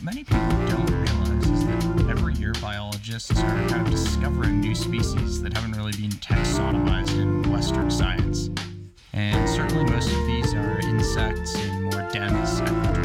Many people don't realize is that every year biologists are kind of discovering new species that haven't really been taxonomized in Western science. And certainly most of these are insects in more dense,